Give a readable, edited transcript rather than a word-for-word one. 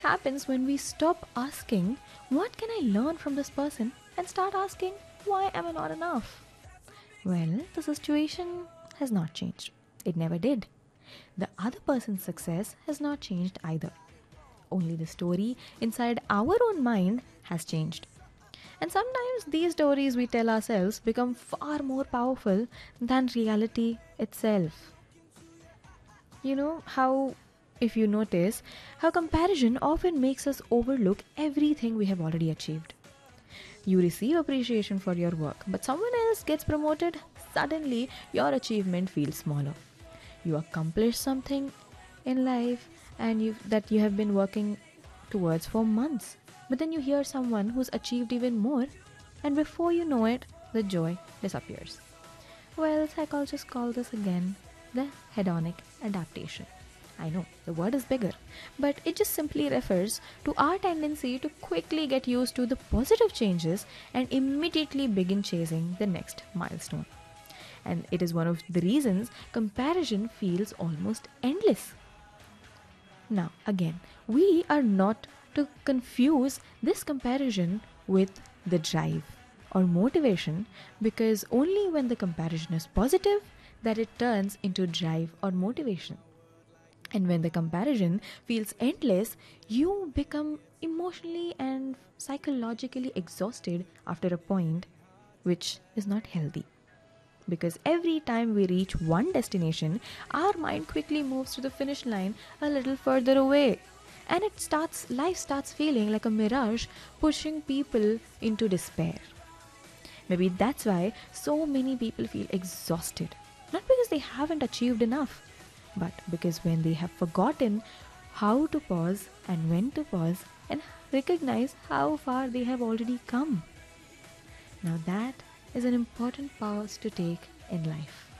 happens when we stop asking, what can I learn from this person? And start asking, why am I not enough? Well, the situation has not changed. It never did. The other person's success has not changed either. Only the story inside our own mind has changed. And sometimes these stories we tell ourselves become far more powerful than reality itself. You know how, if you notice, how comparison often makes us overlook everything we have already achieved. You receive appreciation for your work, but someone else gets promoted, suddenly your achievement feels smaller. You accomplish something in life and that you have been working towards for months. But then you hear someone who's achieved even more, and before you know it, the joy disappears. Well, psychologists call this again the hedonic adaptation. I know the word is bigger, but it just simply refers to our tendency to quickly get used to the positive changes and immediately begin chasing the next milestone. And it is one of the reasons comparison feels almost endless. Now, again, we are not to confuse this comparison with the drive or motivation, because only when the comparison is positive that it turns into drive or motivation. And when the comparison feels endless, you become emotionally and psychologically exhausted after a point, which is not healthy. Because every time we reach one destination, our mind quickly moves to the finish line a little further away. And life starts feeling like a mirage, pushing people into despair. Maybe that's why so many people feel exhausted. Not because they haven't achieved enough, but because when they have forgotten how to pause and when to pause and recognize how far they have already come. Now, that is an important pause to take in life.